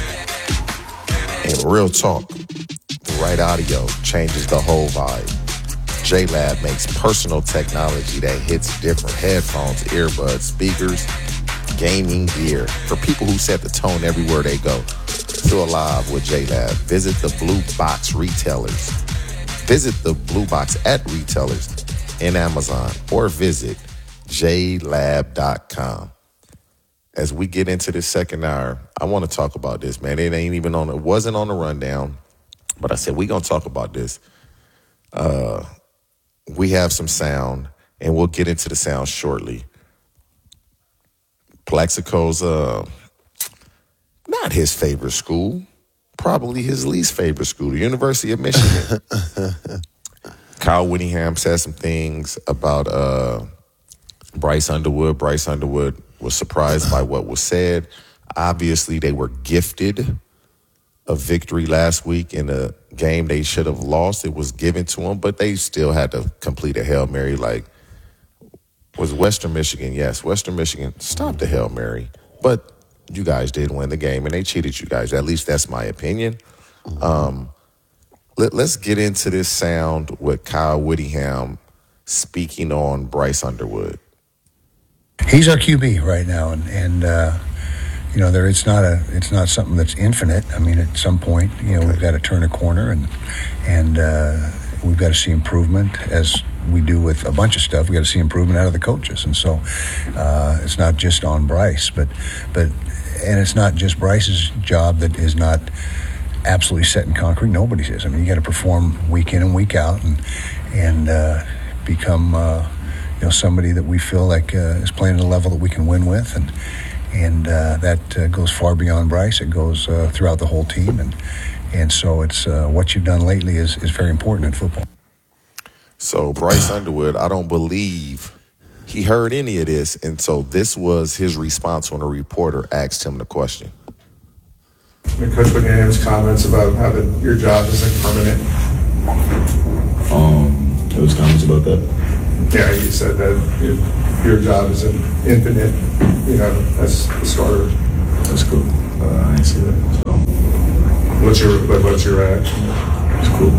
And real talk, the right audio changes the whole vibe. J-Lab makes personal technology that hits different headphones, earbuds, speakers, gaming gear for people who set the tone everywhere they go. Feel alive with J-Lab. Visit the Blue Box retailers. Visit the Blue Box at retailers in Amazon or visit j lab dot com. As we get into this second hour, I want to talk about this, man. It ain't even on, it wasn't on the rundown, but I said, we're going to talk about this. Uh, we have some sound, and we'll get into the sound shortly. Plaxico's, uh, not his favorite school, probably his least favorite school, the University of Michigan. Kyle Whittingham said some things about uh, Bryce Underwood. Bryce Underwood was surprised by what was said. Obviously, they were gifted a victory last week in a game they should have lost. It was given to them, but they still had to complete a Hail Mary. Like, was Western Michigan? Yes, Western Michigan stopped the Hail Mary. But you guys did win the game, and they cheated you guys. At least that's my opinion. Um, let, let's get into this sound with Kyle Whittingham speaking on Bryce Underwood. He's our Q B right now, and, and uh, you know, there it's not a it's not something that's infinite. I mean, at some point, you know, okay. we've got to turn a corner, and and uh, we've got to see improvement, as we do with a bunch of stuff. We got to see improvement out of the coaches, and so uh, it's not just on Bryce, but but and it's not just Bryce's job that is not absolutely set in concrete. Nobody's is. I mean, you got to perform week in and week out, and and uh, become. Uh, You know, somebody that we feel like uh, is playing at a level that we can win with, and and uh, that uh, goes far beyond Bryce. It goes uh, throughout the whole team, and and so it's uh, what you've done lately is is very important in football. So Bryce Underwood, I don't believe he heard any of this, and so this was his response when a reporter asked him the question. Coach Whittingham's comments about how the, your job isn't permanent. Um. Those comments about that? Yeah, he said that you know, your job is an infinite, you know, as a starter. That's cool. Uh, I didn't see that. So, what's your but what's your reaction? It's cool.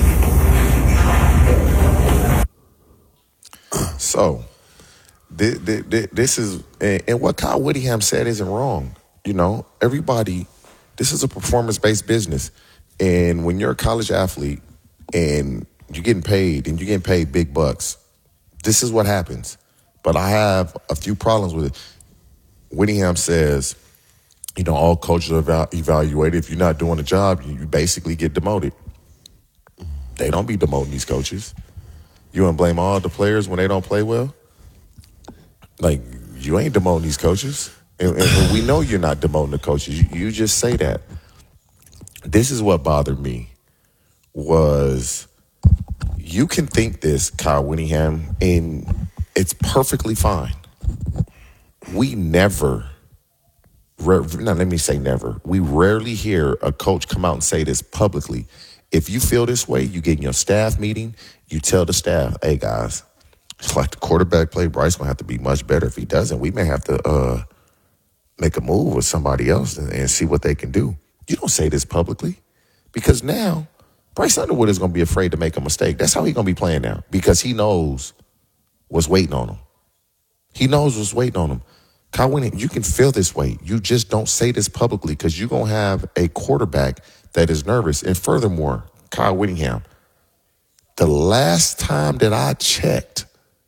So, this, this is, and what Kyle Whittingham said isn't wrong. You know, everybody, this is a performance-based business. And when you're a college athlete and you're getting paid and you're getting paid big bucks, this is what happens. But I have a few problems with it. Whittingham says, you know, all coaches are eval- evaluated. If you're not doing the job, you, you basically get demoted. They don't be demoting these coaches. You want to blame all the players when they don't play well? Like, you ain't demoting these coaches. And, and we know you're not demoting the coaches. You, you just say that. This is what bothered me was you can think this, Kyle Whittingham, and it's perfectly fine. We never, no, let me say never. We rarely hear a coach come out and say this publicly. If you feel this way, you get in your staff meeting, you tell the staff, hey, guys, it's like the quarterback play. Bryce going to have to be much better. If he doesn't, we may have to uh, make a move with somebody else and, and see what they can do. You don't say this publicly because now Bryce Underwood is going to be afraid to make a mistake. That's how he's going to be playing now because he knows what's waiting on him. He knows what's waiting on him. Kyle Whittingham, you can feel this way. You just don't say this publicly because you're going to have a quarterback that is nervous. And furthermore, Kyle Whittingham, the last time that I checked,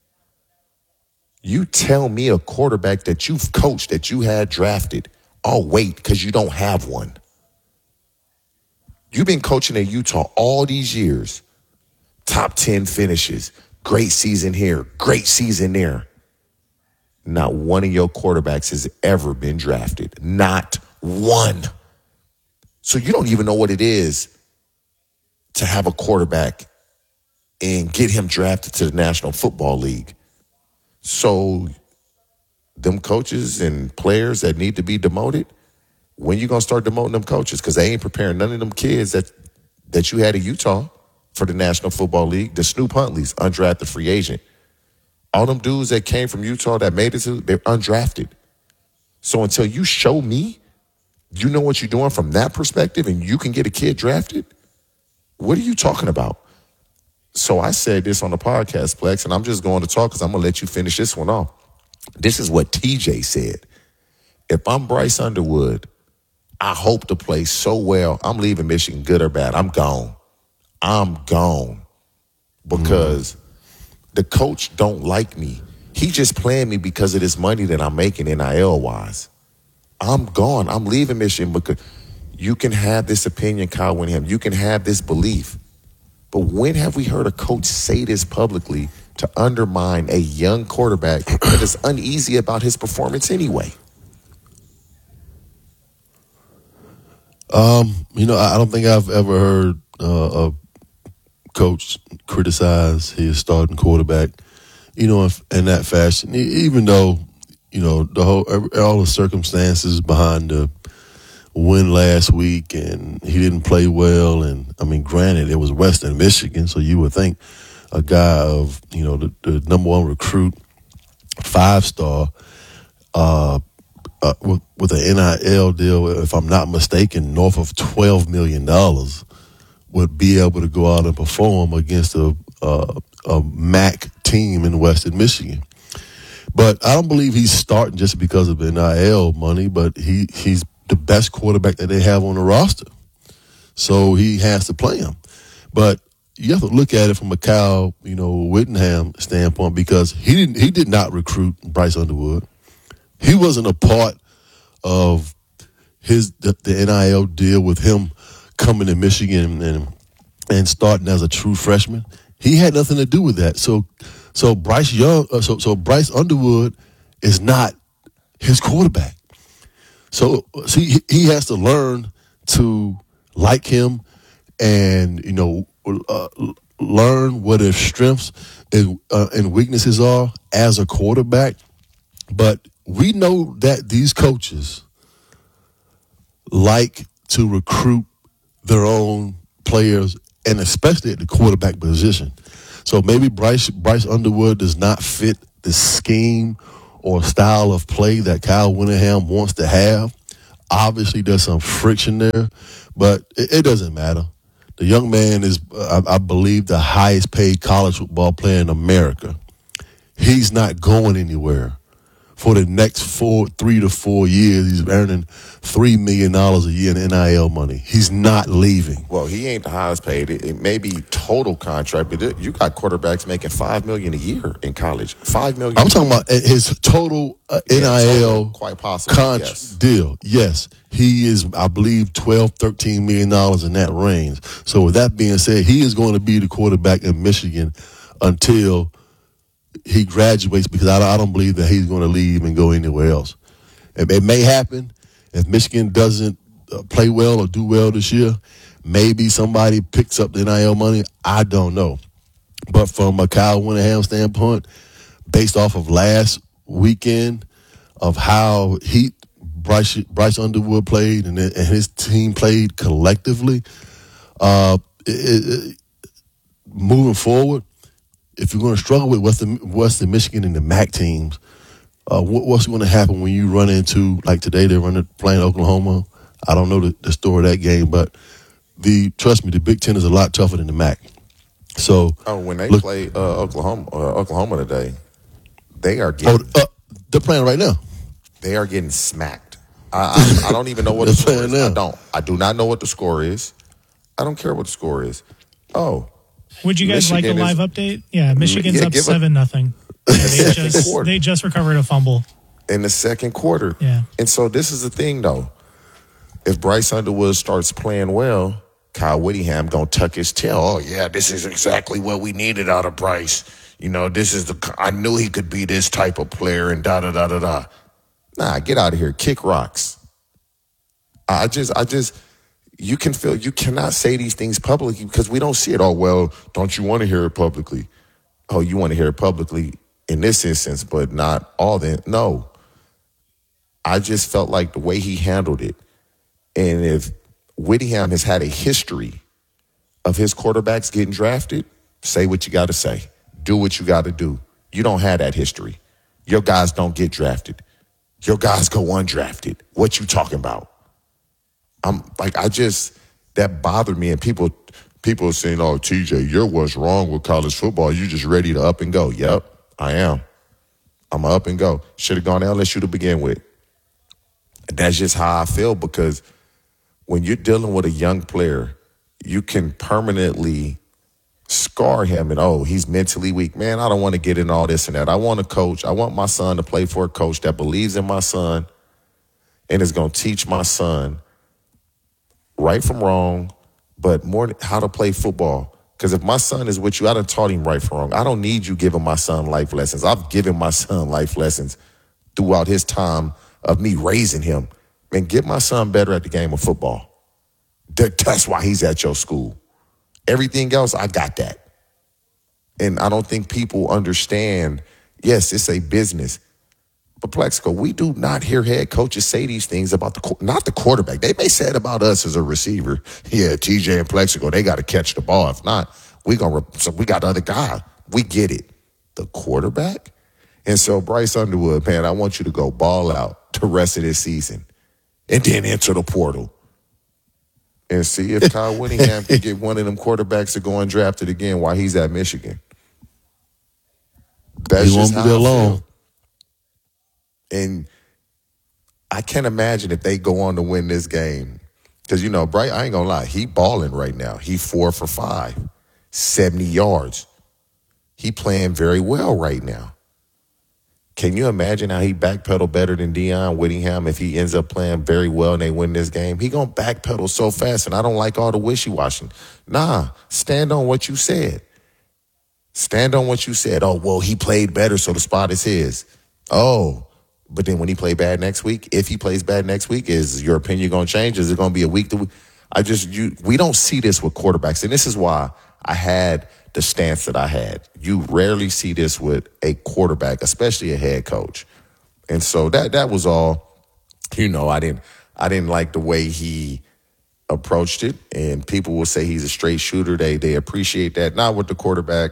you tell me a quarterback that you've coached, that you had drafted, oh, wait, because you don't have one. You've been coaching at Utah all these years. Top ten finishes. Great season here. Great season there. Not one of your quarterbacks has ever been drafted. Not one. So you don't even know what it is to have a quarterback and get him drafted to the National Football League. So them coaches and players that need to be demoted, when you going to start demoting them coaches? Because they ain't preparing none of them kids that that you had in Utah for the National Football League. The Snoop Huntley's undrafted free agent. All them dudes that came from Utah that made it to, they're undrafted. So until you show me, you know what you're doing from that perspective and you can get a kid drafted, what are you talking about? So I said this on the podcast, Plex, and I'm just going to talk because I'm going to let you finish this one off. This is what T J said. If I'm Bryce Underwood, I hope to play so well. I'm leaving Michigan, good or bad. I'm gone. I'm gone because mm. the coach don't like me. He just playing me because of this money that I'm making N I L-wise. I'm gone. I'm leaving Michigan because you can have this opinion, Kyle Whittingham. You can have this belief. But when have we heard a coach say this publicly to undermine a young quarterback that is uneasy about his performance anyway? Um, you know, I don't think I've ever heard uh, a coach criticize his starting quarterback, you know, in that fashion. Even though, you know, the whole all the circumstances behind the win last week, and he didn't play well. And I mean, granted, it was Western Michigan, so you would think a guy of, you know, the, the number one recruit, five star, uh, uh, with, with an N I L deal, if I'm not mistaken, north of twelve million dollars, would be able to go out and perform against a, a, a M A C team in Western Michigan. But I don't believe he's starting just because of N I L money, but he, he's the best quarterback that they have on the roster. So he has to play him. But you have to look at it from a Kyle, you know, Whittingham standpoint, because he didn't he did not recruit Bryce Underwood. He wasn't a part of his the, the N I L deal with him coming to Michigan and and starting as a true freshman. He had nothing to do with that. So so Bryce Young, uh, so so Bryce Underwood is not his quarterback. So see, he has to learn to like him, and you know, uh, learn what his strengths and, uh, and weaknesses are as a quarterback. But we know that these coaches like to recruit their own players, and especially at the quarterback position. So maybe Bryce Bryce Underwood does not fit the scheme or style of play that Kyle Whittingham wants to have. Obviously, there's some friction there, but it, it doesn't matter. The young man is, I, I believe, the highest paid college football player in America. He's not going anywhere. For the next four, three to four years, he's earning three million dollars a year in N I L money. He's not leaving. Well, he ain't the highest paid. It, it may be total contract, but it, you got quarterbacks making five million dollars a year in college. Five million dollars. I'm talking about his total uh, yeah, N I L total, quite possible, contract yes. deal. Yes, he is, I believe, twelve, thirteen million dollars in that range. So with that being said, he is going to be the quarterback in Michigan until he graduates, because I, I don't believe that he's going to leave and go anywhere else. It, it may happen if Michigan doesn't uh, play well or do well this year. Maybe somebody picks up the N I L money. I don't know. But from a Kyle Whittingham standpoint, based off of last weekend of how he Bryce Bryce Underwood played and, and his team played collectively, uh, it, it, moving forward, if you're going to struggle with Western, Western Michigan and the M A C teams, uh, what, what's going to happen when you run into, like today, they're running, playing Oklahoma? I don't know the, the story of that game, but the trust me, the Big Ten is a lot tougher than the M A C. So, oh, when they look, play uh, Oklahoma, uh, Oklahoma today, they are getting. Oh, uh, they're playing right now. They are getting smacked. I, I, I don't even know what the score is. Now. I don't. I do not know what the score is. I don't care what the score is. Oh. Would you guys Michigan like a live is, update? Yeah, Michigan's yeah, up seven nothing. They just they just recovered a fumble in the second quarter. Yeah, and so this is the thing though. If Bryce Underwood starts playing well, Kyle Whittingham gonna tuck his tail. Oh yeah, this is exactly what we needed out of Bryce. You know, this is the. I knew he could be this type of player, and da da da da da. Nah, get out of here. Kick rocks. I just, I just. You can feel you cannot say these things publicly because we don't see it. Oh, well, don't you want to hear it publicly? Oh, you want to hear it publicly in this instance, but not all the no. I just felt like the way he handled it. And if Whittingham has had a history of his quarterbacks getting drafted, say what you got to say. Do what you got to do. You don't have that history. Your guys don't get drafted. Your guys go undrafted. What you talking about? I'm like, I just, that bothered me. And people people are saying, oh, T J, you're what's wrong with college football. You just ready to up and go. Yep, I am. I'm a up and go. Should have gone to L S U to begin with. And that's just how I feel, because when you're dealing with a young player, you can permanently scar him and, oh, he's mentally weak. Man, I don't want to get in all this and that. I want a coach. I want my son to play for a coach that believes in my son and is going to teach my son right from wrong, but more how to play football. Because if my son is with you, I done taught him right from wrong. I don't need you giving my son life lessons. I've given my son life lessons throughout his time of me raising him. Man, get my son better at the game of football. That's why he's at your school. Everything else, I got that. And I don't think people understand, yes, it's a business. But Plexico, we do not hear head coaches say these things about the not the quarterback. They may say it about us as a receiver. Yeah, T J and Plexico, they got to catch the ball. If not, we gonna so we got the other guy. We get it. The quarterback, and so Bryce Underwood, man, I want you to go ball out the rest of this season, and then enter the portal and see if Kyle Whittingham can get one of them quarterbacks to go undrafted again while he's at Michigan. That's he won't just be there how I long. feel. And I can't imagine if they go on to win this game. Because, you know, Bright, I ain't going to lie, he balling right now. He four for five, seventy yards. He playing very well right now. Can you imagine how he backpedal better than Deion Whittingham if he ends up playing very well and they win this game? He going to backpedal so fast, and I don't like all the wishy-washy. Nah, stand on what you said. Stand on what you said. Oh, well, he played better, so the spot is his. Oh, but then when he play bad next week, if he plays bad next week, is your opinion going to change? Is it going to be a week to week? I just, you, we don't see this with quarterbacks. And this is why I had the stance that I had. You rarely see this with a quarterback, especially a head coach. And so that, that was all, you know, I didn't, I didn't like the way he approached it. And people will say he's a straight shooter. They, they appreciate that. Not with the quarterback.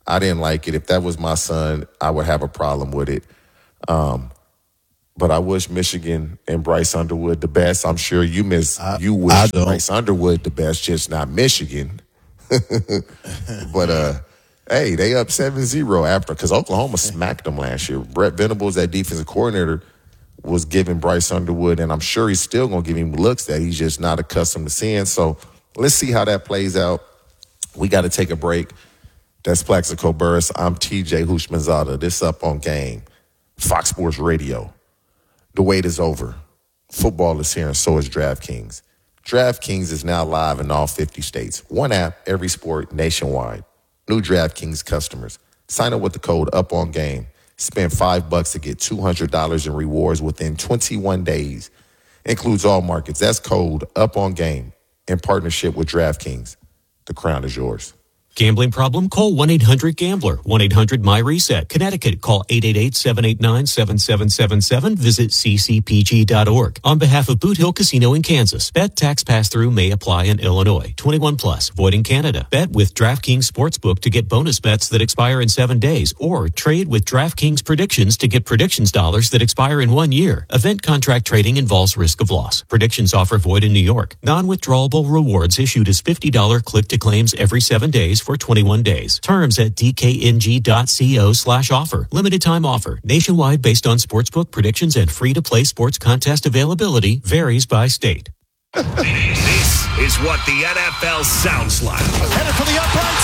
I didn't like it. If that was my son, I would have a problem with it. Um, but I wish Michigan and Bryce Underwood the best. I'm sure you miss I, you wish Bryce Underwood the best, just not Michigan. But uh, hey, they up seven zero after because Oklahoma smacked them last year. Brett Venables, that defensive coordinator, was giving Bryce Underwood, and I'm sure he's still going to give him looks that he's just not accustomed to seeing. So let's see how that plays out. We got to take a break. That's Plaxico Burress. I'm T J Houshmandzadeh. This Up on Game, Fox Sports Radio. The wait is over. Football is here, and so is DraftKings. DraftKings is now live in all fifty states. One app, every sport, nationwide. New DraftKings customers. Sign up with the code UPONGAME. Spend five bucks to get two hundred dollars in rewards within twenty-one days. Includes all markets. That's code UPONGAME in partnership with DraftKings. The crown is yours. Gambling problem? Call one eight hundred gambler. one eight hundred my reset. Connecticut. Call eight eight eight, seven eight nine, seven seven seven seven. Visit c c p g dot org. On behalf of Boot Hill Casino in Kansas, bet tax pass-through may apply in Illinois. twenty-one plus. Void in Canada. Bet with DraftKings Sportsbook to get bonus bets that expire in seven days. Or trade with DraftKings Predictions to get predictions dollars that expire in one year. Event contract trading involves risk of loss. Predictions offer void in New York. Non-withdrawable rewards issued as fifty dollars click-to-claims every seven days for twenty-one days. Terms at d k n g dot co slash offer. Limited time offer. Nationwide based on sportsbook predictions and free-to-play sports contest availability. Varies by state. This is what the N F L sounds like. Headed for the uprights.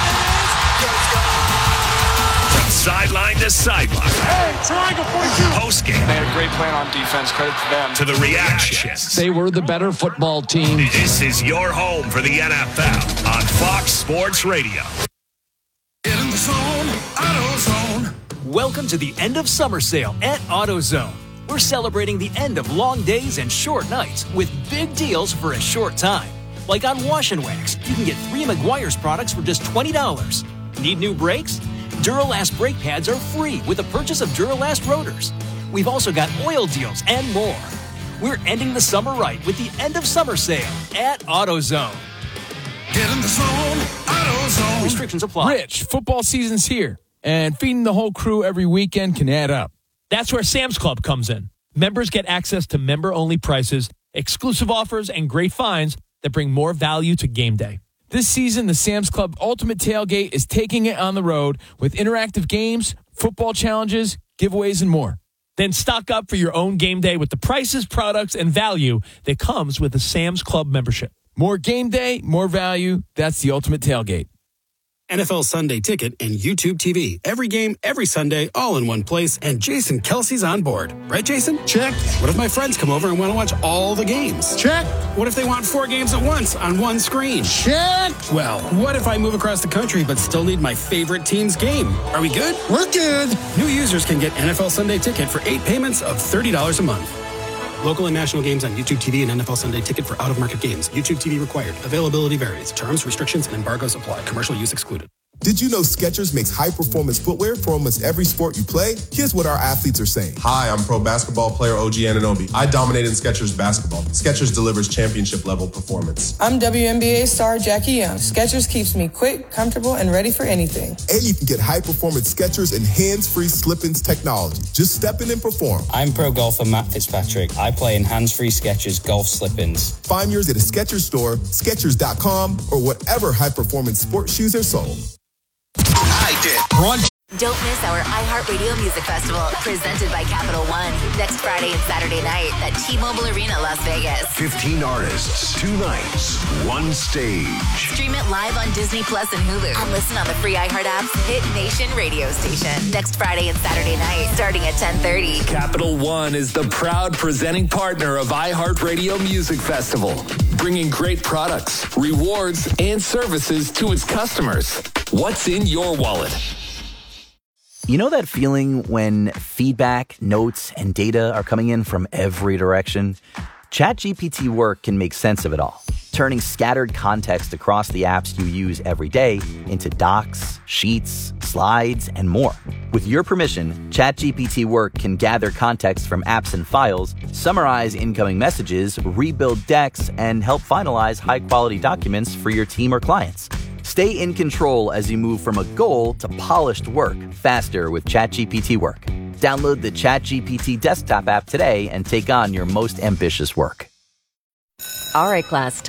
From sideline to sideline. Hey, triangle forty-two. Postgame. They had a great plan on defense. Credit to them. To the reactions. They were the better football team. This is your home for the N F L on Fox Sports Radio. Get in the zone, AutoZone. Welcome to the end of summer sale at AutoZone. We're celebrating the end of long days and short nights with big deals for a short time. Like on Wash and Wax, you can get three Meguiar's products for just twenty dollars. Need new brakes? Duralast brake pads are free with the purchase of Duralast rotors. We've also got oil deals and more. We're ending the summer right with the end of summer sale at AutoZone. Get in the zone, AutoZone. Restrictions apply. Rich, football season's here, and feeding the whole crew every weekend can add up. That's where Sam's Club comes in. Members get access to member-only prices, exclusive offers, and great finds that bring more value to game day. This season, the Sam's Club Ultimate Tailgate is taking it on the road with interactive games, football challenges, giveaways, and more. Then stock up for your own game day with the prices, products, and value that comes with a Sam's Club membership. More game day, more value. That's the Ultimate Tailgate. N F L Sunday Ticket and YouTube T V. Every game, every Sunday, all in one place. And Jason Kelsey's on board. Right, Jason? Check. What if my friends come over and want to watch all the games? Check. What if they want four games at once on one screen? Check. Well, what if I move across the country but still need my favorite team's game? Are we good? We're good. New users can get N F L Sunday Ticket for eight payments of thirty dollars a month. Local and national games on YouTube T V and N F L Sunday Ticket for out-of-market games. YouTube T V required. Availability varies. Terms, restrictions, and embargoes apply. Commercial use excluded. Did you know Skechers makes high-performance footwear for almost every sport you play? Here's what our athletes are saying. Hi, I'm pro basketball player O G Anunoby. I dominated in Skechers basketball. Skechers delivers championship-level performance. I'm W N B A star Jackie Young. Skechers keeps me quick, comfortable, and ready for anything. And you can get high-performance Skechers and hands-free slip-ins technology. Just step in and perform. I'm pro golfer Matt Fitzpatrick. I play in hands-free Skechers golf slip-ins. Find yours at a Skechers store, Skechers dot com, or whatever high-performance sports shoes are sold. I did. Brunch. Don't miss our iHeartRadio Music Festival, presented by Capital One, next Friday and Saturday night at T-Mobile Arena, Las Vegas. fifteen artists, two nights, one stage. Stream it live on Disney Plus and Hulu, and listen on the free iHeart app's Hit Nation radio station. Next Friday and Saturday night, starting at ten thirty. Capital One is the proud presenting partner of iHeartRadio Music Festival, bringing great products, rewards, and services to its customers. What's in your wallet? You know that feeling when feedback, notes, and data are coming in from every direction? ChatGPT Work can make sense of it all, turning scattered context across the apps you use every day into docs, sheets, slides, and more. With your permission, ChatGPT Work can gather context from apps and files, summarize incoming messages, rebuild decks, and help finalize high-quality documents for your team or clients. Stay in control as you move from a goal to polished work faster with ChatGPT Work. Download the ChatGPT desktop app today and take on your most ambitious work. All right, class.